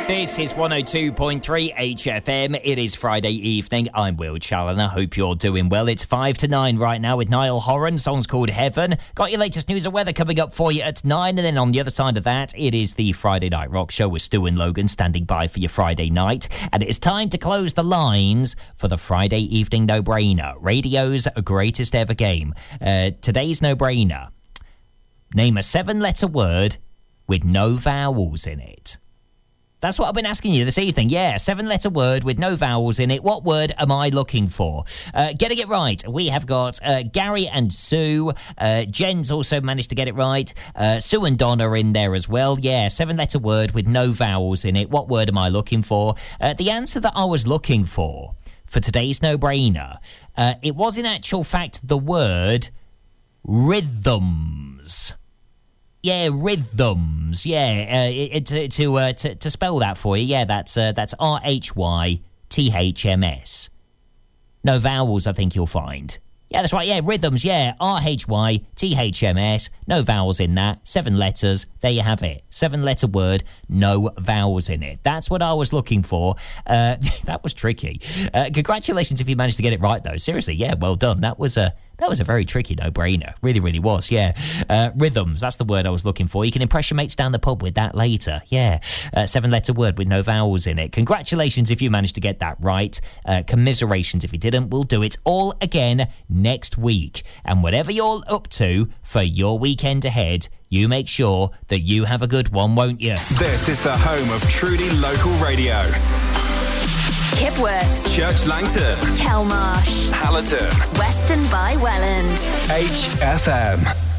This is 102.3 HFM. It is Friday evening. I'm Will Challoner. Hope you're doing well. It's 5 to 9 right now with Niall Horan. Song's called Heaven. Got your latest news and weather coming up for you at 9. And then on the other side of that, it is the Friday Night Rock Show with Stu and Logan standing by for your Friday night. And it is time to close the lines for the Friday evening no-brainer. Radio's greatest ever game. Today's no-brainer. Name a 7-letter word with no vowels in it. That's what I've been asking you this evening. Yeah, 7-letter word with no vowels in it. What word am I looking for? Getting it right, we have got Gary and Sue. Jen's also managed to get it right. Sue and Don are in there as well. Yeah, 7-letter word with no vowels in it. What word am I looking for? The answer that I was looking for today's no-brainer, it was in actual fact the word rhythms. Yeah, rhythms. Yeah, to spell that for you. Yeah, that's RHYTHMS. No vowels, I think you'll find. Yeah, that's right. Yeah, rhythms. Yeah, RHYTHMS. No vowels in that. 7 letters. There you have it. 7-letter word, no vowels in it. That's what I was looking for. That was tricky. Congratulations if you managed to get it right, though. Seriously, yeah, well done. That was a very tricky no-brainer. Really, really was, yeah. Rhythms, that's the word I was looking for. You can impress your mates down the pub with that later. Yeah, 7-letter word with no vowels in it. Congratulations if you managed to get that right. Commiserations if you didn't. We'll do it all again next week. And whatever you're up to for your weekend ahead, you make sure that you have a good one, won't you? This is the home of truly local radio. Kipworth, Church Langton, Kelmarsh, Hallerton, Weston by Welland. HFM.